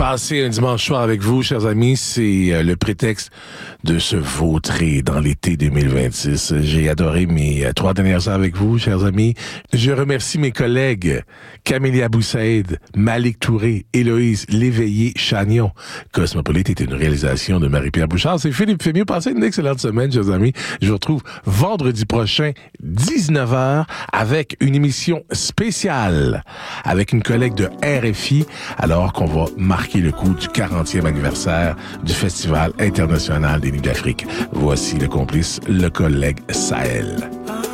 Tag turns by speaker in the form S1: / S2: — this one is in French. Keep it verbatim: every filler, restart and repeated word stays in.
S1: Passer un dimanche soir avec vous, chers amis, c'est euh, le prétexte de se vautrer dans l'été deux mille vingt-six. J'ai adoré mes euh, trois dernières heures avec vous, chers amis. Je remercie mes collègues Camélia Boussaïd, Malik Touré, Héloïse Léveillé-Chagnon. Cosmopolite est une réalisation de Marie-Pierre Bouchard. C'est Philippe Fémieux. Passez une excellente semaine, chers amis. Je vous retrouve vendredi prochain, dix-neuf heures, avec une émission spéciale avec une collègue de R F I, alors qu'on va marquer le coup du quarantième anniversaire du Festival international des Nuits d'Afrique. Voici le complice, le collègue Sahel.